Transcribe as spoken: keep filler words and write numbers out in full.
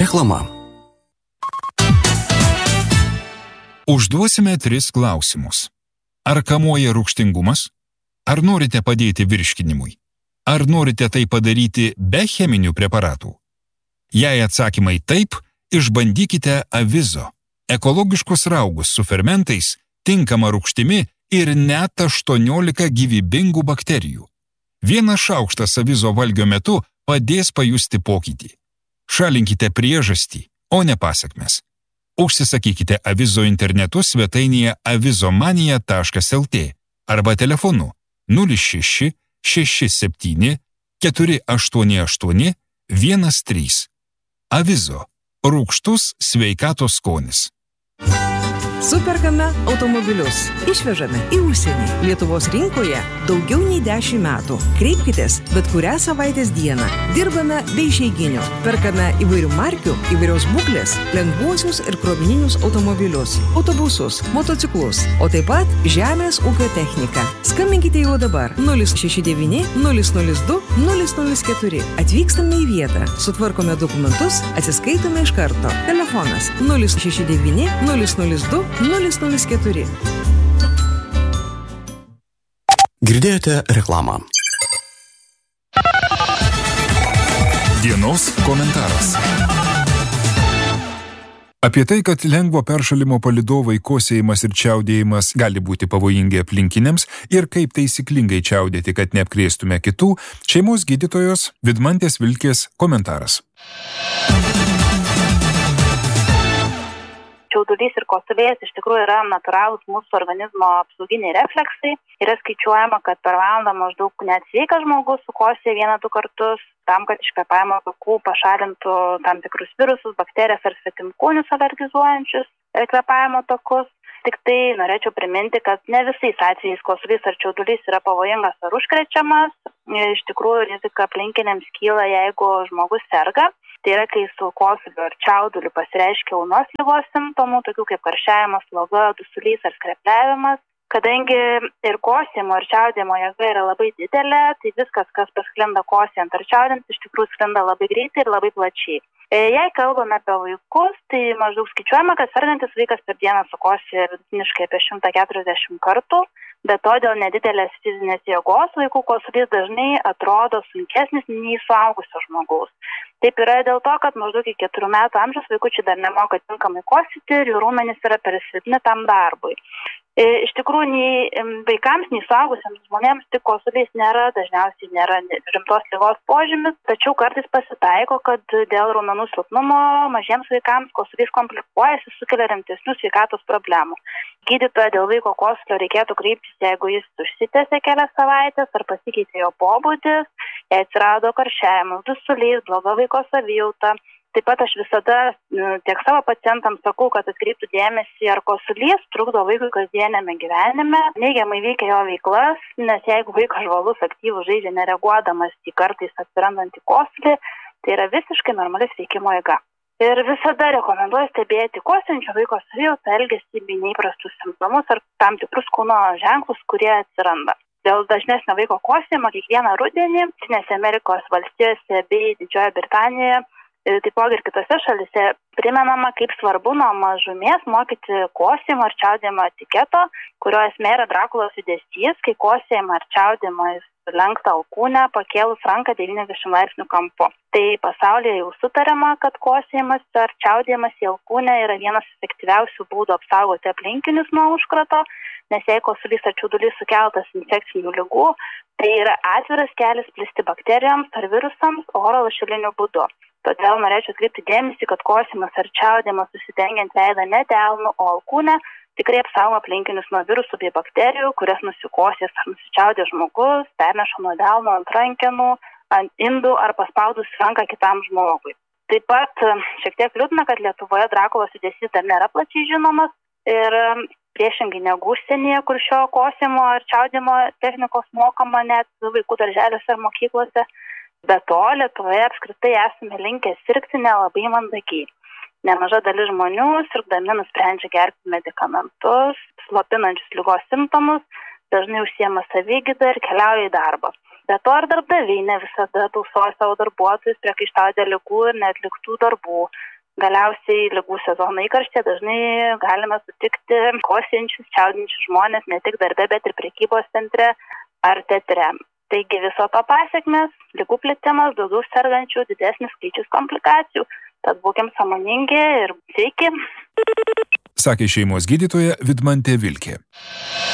Reklama. Užduosime tris klausimus. Ar kamuoja rūgštingumas? Ar norite padėti virškinimui? Ar norite tai padaryti be cheminių preparatų? Jei atsakymai taip, išbandykite Avizo. Ekologiškus raugus su fermentais, tinkama rūgštimi ir net aštuoniolika gyvybingų bakterijų. Vienas šaukštas Avizo valgio metu padės pajusti pokytį. Šalinkite priežastį, o ne pasekmes. Užsisakykite Avizo internetu svetainėje avizomanija taškas lt arba telefonu nulis šeši šeši septyni keturi aštuoni aštuoni vienas trys. Avizo. Rūgštus sveikatos skonis. Superkame automobilius. Išvežame į užsienį. Lietuvos rinkoje daugiau nei dešimt metų. Kreipkitės bet kurią savaitės dieną. Dirbame be išeiginio. Perkame įvairių markių, įvairios būklės, lengvuosius ir krovininius automobilius, autobusus, motociklus, o taip pat žemės ūkio techniką. Skambinkite jau dabar nulis šeši devyni nulis nulis du nulis nulis keturi. Atvykstame į vietą, sutvarkome dokumentus, atsiskaitome iš karto. Telefonas nulis šeši devyni nulis nulis du nulis nulis keturi. Girdėjote reklamą. Dienos komentaras. Apie tai, kad lengvo peršalimo palydovai kosėjimas ir čiaudėjimas gali būti pavojingi aplinkiniams ir kaip taisyklingai čiaudėti, kad neapkrėstume kitų, šeimos gydytojos Vidmantės Vilkės komentaras. Čiaudulys ir kosulėjas iš tikrųjų yra natūralūs mūsų organizmo apsauginiai refleksai. Yra skaičiuojama, kad per valandą maždaug net sveikas žmogus sukosė vieną du kartus, tam, kad iš kvėpavimo takų pašalintų tam tikrus virusus, bakterijas ar svetimkūnius alergizuojančius kvėpavimo takus. Tik tai norėčiau priminti, kad ne visais atvejais kosulys ar čiaudulys yra pavojingas ar užkrečiamas. Iš tikrųjų, rizika aplinkiniams kyla, jeigu žmogus serga. Tai yra, kai su kosuliu ar čiauduliu pasireiškia ūmios ligos simptomų, tokių kaip karščiavimas, sloga, dusulys ar skrepliavimas. Kadangi ir kosėjimo ir čiaudėjimo jėga yra labai didelė, tai viskas, kas pasklinda kosėjant ar čiaudint, iš tikrųjų sklinda labai greitai ir labai plačiai. Jei kalbame apie vaikus, tai maždaug skaičiuojama, kad sergantis vaikas per dieną sukosė vidutiniškai apie šimtą keturiasdešimt kartų, bet to dėl nedidelės fizinės jėgos vaikų kosulys dažnai atrodo sunkesnis nei suaugusio žmogaus. Taip yra dėl to, kad maždaug iki keturių metų amžiaus vaikučiai dar nemoka tinkamai kosyti ir jų raumenys yra per silpni tam darbui. Iš tikrųjų, nei vaikams, nei suaugusiems žmonėms tik kosulys nėra, dažniausiai nėra rimtos ligos požymis, tačiau kartais pasitaiko, kad dėl raumenų silpnumo mažiems vaikams kosulys komplikuojasi, sukelia rimtesnių sveikatos problemų. Gydytoją dėl vaiko kosulio reikėtų kreiptis, jeigu jis užsitęsė kelias savaitės ar pasikeitė jo pobūdis, jei atsirado karščiavimas, dusulys, bloga vaiko savijauta. Taip pat aš visada tiek savo pacientams sakau, kad atkreiptų dėmesį, ar kosulys trukdo vaikui kasdienėme gyvenime, neigiamai veikia jo veiklas, nes jeigu vaikas žvalus aktyvus žaidžia nereaguodamas į kartais atsirandantį kosulį, tai yra visiškai normali sveikimo eiga. Ir visada rekomenduoju stebėti kosėjančio vaiko savijautą, elgesį bei neįprastus simptomus ar tam tikrus kūno ženklus, kurie atsiranda. Dėl dažnesnio vaiko kosėjimo kiekvieną rudenį Jungtinėse Amerikos valstijose bei Didžiojoje Britanijoje, taipogi ir kitose šalise primenama, kaip svarbu nuo mažumės mokyti kosėjimo ar čiaudėjimo etiketo, kurio esmė yra Drakulos judesys, kai kosėjimo ar čiaudėjimo jis lenksta alkūnę, pakėlus ranką devyniasdešimt laipsnių kampu. Tai pasaulyje jau sutariama, kad kosėjimas ar čiaudėjimas į alkūnę yra vienas efektyviausių būdų apsaugoti aplinkinius nuo užkrato, nes jei kosulys ar čiaudulys sukeltas infekcinių ligų, tai yra atviras kelias plisti bakterijoms ar virusams oro lašeliniu būdu. Todėl norėčiau atkreipti dėmesį, kad kosėjimas ar čiaudėjimas susidengiant veidą ne delnu, o alkūnę tikrai apsaugo aplinkinius nuo virusų bei bakterijų, kurias nusikosės ar nusičiaudė žmogus, perneša nuo delno ant rankenų, ant indų ar paspaudus ranką kitam žmogui. Taip pat šiek tiek liūdna, kad Lietuvoje Drakulos judesys dar nėra plačiai žinomas ir priešingai negu užsienyje, kur šio kosėjimo ar čiaudėjimo technikos mokama net vaikų darželiuose ar mokyklose. Be to, Lietuvoje apskritai esame linkę sirgti nelabai mandagiai. Nemaža dalis žmonių sirgdami nusprendžia gerti medikamentus, slopinančius ligos simptomus, dažnai užsiema savigyda ir keliauja į darbą. Be to, ir darbdaviai ne visada tausoja savo darbuotojus, priekaištauja dėl ligų ir neatliktų darbų. Galiausiai ligų sezono įkarštyje dažnai galime sutikti kosėjančius, čiaudinčius žmonės ne tik darbe, bet ir prekybos centre ar teatre. Taigi viso to pasekmės – ligų plitimas, daugiau sergančių, didesnis skaičius komplikacijų. Tad būkim sąmoningi ir sveiki. Sakė šeimos gydytoja Vidmantė Vilkė.